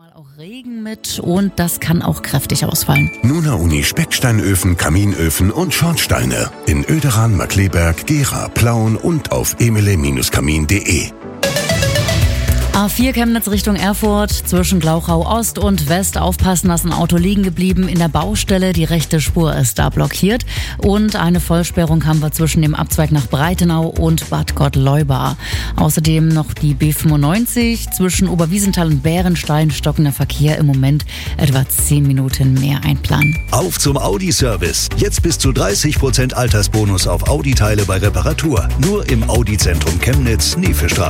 Mal auch Regen mit und das kann auch kräftig ausfallen. Nuna Uni Specksteinöfen, Kaminöfen und Schornsteine in Oederan, Markkleeberg, Gera, Plauen und auf emele-kamin.de. A4 Chemnitz Richtung Erfurt, zwischen Glauchau Ost und West. Aufpassen, da ist ein Auto liegen geblieben in der Baustelle. Die rechte Spur ist da blockiert. Und eine Vollsperrung haben wir zwischen dem Abzweig nach Breitenau und Bad Gottleuba. Außerdem noch die B95 zwischen Oberwiesenthal und Bärenstein. Stockender Verkehr im Moment etwa 10 Minuten mehr einplanen. Auf zum Audi-Service. Jetzt bis zu 30% Altersbonus auf Audi-Teile bei Reparatur. Nur im Audi-Zentrum Chemnitz, Nevestraße.